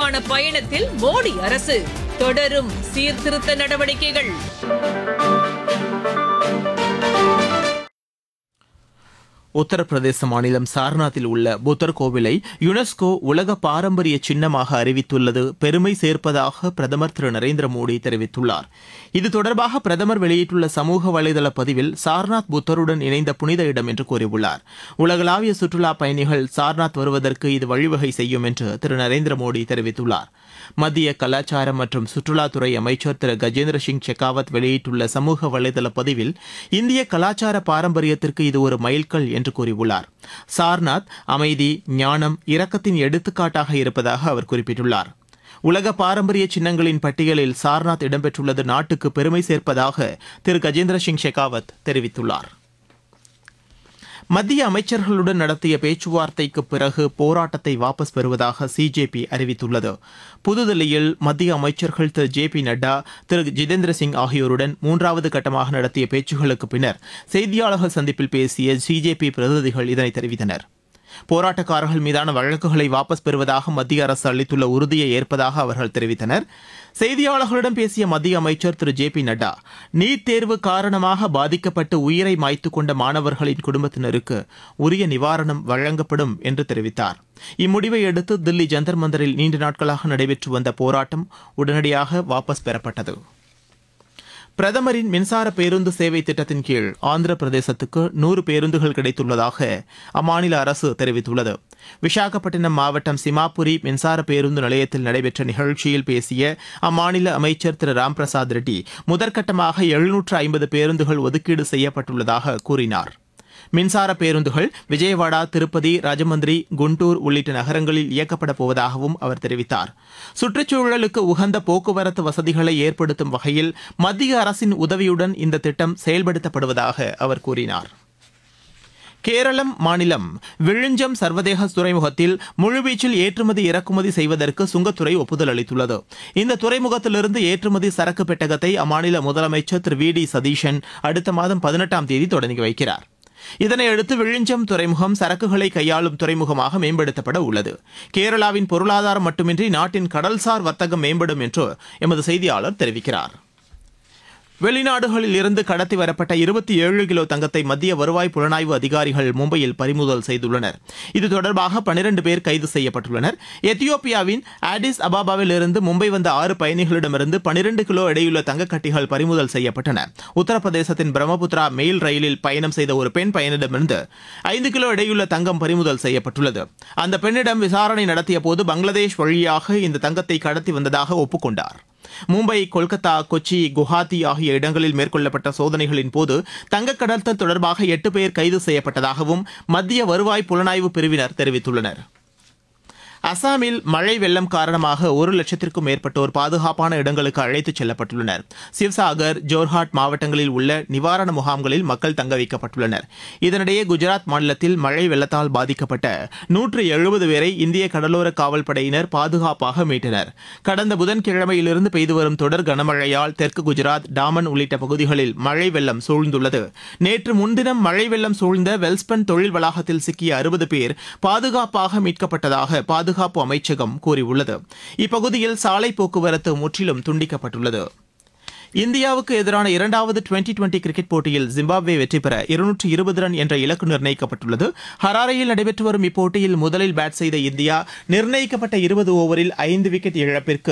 வளர்ச்சிக்கான பயணத்தில் மோடி அரசு தொடரும் சீர்திருத்த நடவடிக்கைகள். உத்தரப்பிரதேச மாநிலம் சார்நாத்தில் உள்ள புத்தர் கோவிலை யுனெஸ்கோ உலக பாரம்பரிய சின்னமாக அறிவித்துள்ளது பெருமை சேர்ப்பதாக பிரதமர் திரு நரேந்திர மோடி தெரிவித்துள்ளார். இது தொடர்பாக பிரதமர் வெளியிட்டுள்ள சமூக வலைதள பதிவில் சார்நாத் புத்தருடன் இணைந்த புனித இடம் என்று கூறியுள்ளார். உலகளாவிய சுற்றுலா பயணிகள் சார்நாத் வருவதற்கு இது வழிவகை செய்யும் என்று திரு நரேந்திர மோடி தெரிவித்துள்ளார். மத்திய கலாச்சாரம் மற்றும் சுற்றுலாத்துறை அமைச்சர் திரு கஜேந்திர சிங் ஷெகாவத் வெளியிட்டுள்ள சமூக வலைதள பதிவில் இந்திய கலாச்சார பாரம்பரியத்திற்கு இது ஒரு மைல்கல் என்று கூறியுள்ளார். சார்நாத் அமைதி, ஞானம், இரக்கத்தின் எடுத்துக்காட்டாக இருப்பதாக அவர் குறிப்பிட்டுள்ளார். உலக பாரம்பரிய சின்னங்களின் பட்டியலில் சார்நாத் இடம்பெற்றுள்ளது நாட்டுக்கு பெருமை சேர்ப்பதாக திரு கஜேந்திர சிங் ஷெகாவத் தெரிவித்துள்ளார். மத்திய அமைச்சர்களுடன் நடத்திய பேச்சுவார்த்தைக்கு பிறகு போராட்டத்தை வாபஸ் பெறுவதாக சிஜேபி அறிவித்துள்ளது. புதுதில்லியில் மத்திய அமைச்சர்கள் திரு ஜே பி நட்டா, திரு ஜிதேந்திர சிங் ஆகியோருடன் மூன்றாவது கட்டமாக நடத்திய பேச்சுகளுக்கு பின்னர் செய்தியாளர்கள் சந்திப்பில் பேசிய சிஜேபி பிரதிநிதிகள் இதனை தெரிவித்தனர். போராட்டக்காரர்கள் மீதான வழக்குகளை வாபஸ் பெறுவதாக மத்திய அரசு அளித்துள்ள உறுதியை ஏற்பதாக அவர்கள் தெரிவித்தனர். செய்தியாளர்களிடம் பேசிய மத்திய அமைச்சர் திரு ஜே பி நட்டா, நீட் தேர்வு காரணமாக பாதிக்கப்பட்டு உயிரை மாய்த்து கொண்ட மாணவர்களின் குடும்பத்தினருக்கு உரிய நிவாரணம் வழங்கப்படும் என்று தெரிவித்தார். இம்முடிவை அடுத்து தில்லி ஜந்தர் மந்தரில் நீண்ட நாட்களாக நடைபெற்று வந்த போராட்டம் உடனடியாக வாபஸ் பெறப்பட்டது. பிரதமரின் மின்சார பேருந்து சேவை திட்டத்தின் கீழ் ஆந்திர பிரதேசத்துக்கு 100 பேருந்துகள் கிடைத்துள்ளதாக அம்மாநில அரசு தெரிவித்துள்ளது. விசாகப்பட்டினம் மாவட்டம் சிமாபுரி மின்சார பேருந்து நிலையத்தில் நடைபெற்ற நிகழ்ச்சியில் பேசிய அம்மாநில அமைச்சர் திரு ராம்பிரசாத் ரெட்டி, முதற்கட்டமாக 750 பேருந்துகள் ஒதுக்கீடு செய்யப்பட்டுள்ளதாக கூறினார். மின்சார பேருந்துகள் விஜயவாடா, திருப்பதி, ராஜமந்திரி, குண்டூர் உள்ளிட்ட நகரங்களில் இயக்கப்பட போவதாகவும் அவர் தெரிவித்தார். சுற்றுச்சூழலுக்கு உகந்த போக்குவரத்து வசதிகளை ஏற்படுத்தும் வகையில் மத்திய அரசின் உதவியுடன் இந்த திட்டம் செயல்படுத்தப்படுவதாக அவர் கூறினார். கேரளம் மாநிலம் விழுஞ்சம் சர்வதேச துறைமுகத்தில் முழுவீச்சில் ஏற்றுமதி இறக்குமதி செய்வதற்கு சுங்கத்துறை ஒப்புதல் அளித்துள்ளது. இந்த துறைமுகத்திலிருந்து ஏற்றுமதி சரக்கு பெட்டகத்தை அம்மாநில முதலமைச்சர் திரு வி டி சதீஷன் அடுத்த மாதம் 18ஆம் தேதி தொடங்கி வைக்கிறார். இதனையடுத்து விழுஞ்சம் துறைமுகம் சரக்குகளை கையாளும் துறைமுகமாக மேம்படுத்தப்பட உள்ளது. கேரளாவின் பொருளாதாரம் மட்டுமின்றி நாட்டின் கடல்சார் வர்த்தகம் மேம்படும் என்று எமது செய்தியாளர் தெரிவிக்கிறார். வெளிநாடுகளில் இருந்து கடத்தி வரப்பட்ட 27 கிலோ தங்கத்தை மத்திய வருவாய் புலனாய்வு அதிகாரிகள் மும்பையில் பறிமுதல் செய்துள்ளனர். இது தொடர்பாக 12 பேர் கைது செய்யப்பட்டுள்ளனர். எத்தியோப்பியாவின் ஆடிஸ் அபாபாவில் இருந்து மும்பை வந்த 6 பயணிகளிடமிருந்து 12 கிலோ எடையுள்ள தங்கக்கட்டிகள் பறிமுதல் செய்யப்பட்டன. உத்தரப்பிரதேசத்தின் பிரம்மபுத்திரா மெயில் ரயிலில் பயணம் செய்த ஒரு பெண் பயணியிடமிருந்து 5 கிலோ எடையுள்ள தங்கம் பறிமுதல் செய்யப்பட்டுள்ளது. அந்த பெண்ணிடம் விசாரணை நடத்திய போது பங்களாதேஷ் வழியாக இந்த தங்கத்தை கடத்தி வந்ததாக ஒப்புக்கொண்டார். மும்பை, கொல்கத்தா, கொச்சி, குவஹாத்தி ஆகிய இடங்களில் மேற்கொள்ளப்பட்ட சோதனைகளின் போது தங்கக் கடத்தல் தொடர்பாக 8 பேர் கைது செய்யப்பட்டதாகவும் மத்திய வருவாய் புலனாய்வு பிரிவினர் தெரிவித்துள்ளனர். அசாமில் மழை வெள்ளம் காரணமாக 1 லட்சத்திற்கும் மேற்பட்டோர் பாதுகாப்பான இடங்களுக்கு அழைத்துச் செல்லப்பட்டுள்ளனர். சிவ்சாகர், ஜோர்ஹாட் மாவட்டங்களில் உள்ள நிவாரண முகாம்களில் மக்கள் தங்க வைக்கப்பட்டுள்ளனர். இதனிடையே குஜராத் மாநிலத்தில் மழை வெள்ளத்தால் பாதிக்கப்பட்ட 170 பேரை இந்திய கடலோர காவல்படையினர் பாதுகாப்பாக மீட்டனர். கடந்த புதன்கிழமையிலிருந்து பெய்து வரும் தொடர் கனமழையால் தெற்கு குஜராத், டாமன் உள்ளிட்ட பகுதிகளில் மழை வெள்ளம் சூழ்ந்துள்ளது. நேற்று முன்தினம் மழை வெள்ளம் சூழ்ந்த வெல்ஸ்பன் தொழில் வளாகத்தில் சிக்கிய 60 பேர் பாதுகாப்பாக மீட்கப்பட்டதாக பாதுகாப்பு அமைச்சகம் கூறியுள்ளது. இப்பகுதியில் சாலை போக்குவரத்து முற்றிலும் துண்டிக்கப்பட்டுள்ளது. இந்தியாவுக்கு எதிரான 2வது டுவெண்டி கிரிக்கெட் போட்டியில் ஜிம்பாப்வே வெற்றி பெற 220 ரன் என்ற இலக்கு நிர்ணயிக்கப்பட்டுள்ளது. ஹராரேயில் நடைபெற்று வரும் இப்போட்டியில் முதலில் பேட் செய்த இந்தியா நிர்ணயிக்கப்பட்ட 20 ஓவரில் 5 விக்கெட் இழப்பிற்கு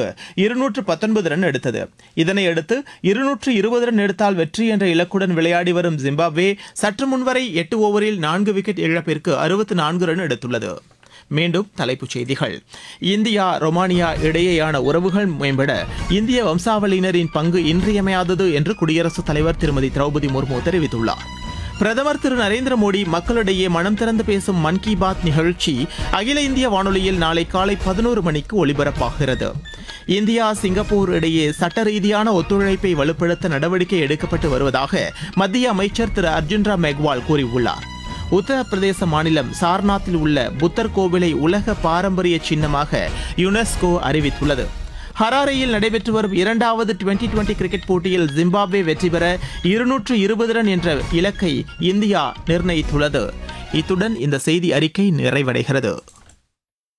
219 ரன் எடுத்தது. இதனையடுத்து 220 ரன் எடுத்தால் வெற்றி என்ற இலக்குடன் விளையாடி வரும் ஜிம்பாப்வே சற்று முன்வரை 8 ஓவரில் 4 விக்கெட் இழப்பிற்கு 64 ரன் எடுத்துள்ளது. மீண்டும் தலைப்புச் செய்திகள். இந்தியா, ரொமானியா இடையேயான உறவுகள் மேம்பட இந்திய வம்சாவளியினரின் பங்கு இன்றியமையாதது என்று குடியரசுத் தலைவர் திருமதி திரௌபதி முர்மு தெரிவித்துள்ளார். பிரதமர் திரு நரேந்திர மோடி மக்களிடையே மனம் திறந்து பேசும் மன் கி பாத் நிகழ்ச்சி அகில இந்திய வானொலியில் நாளை காலை 11 மணிக்கு ஒலிபரப்பாகிறது. இந்தியா, சிங்கப்பூர் இடையே சட்ட ரீதியான ஒத்துழைப்பை வலுப்படுத்த நடவடிக்கை எடுக்கப்பட்டு வருவதாக மத்திய அமைச்சர் திரு அர்ஜுன் ராம் மெக்வால் கூறியுள்ளார். உத்தரப்பிரதேச மாநிலம் சார்நாத்தில் உள்ள புத்தர் கோவிலை உலக பாரம்பரிய சின்னமாக யுனெஸ்கோ அறிவித்துள்ளது. ஹராரேயில் நடைபெற்று வரும் 2வது டுவெண்டி கிரிக்கெட் போட்டியில் ஜிம்பாப்வே வெற்றி பெற 220 ரன் என்ற இலக்கை இந்தியா நிர்ணயித்துள்ளது. இத்துடன் இந்த செய்தி அறிக்கை நிறைவடைகிறது.